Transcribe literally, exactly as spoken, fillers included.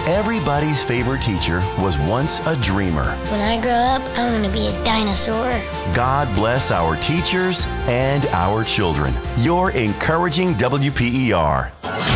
Everybody's favorite teacher was once a dreamer. When I grow up, I'm going to be a dinosaur. God bless our teachers and our children. You're encouraging W P E R.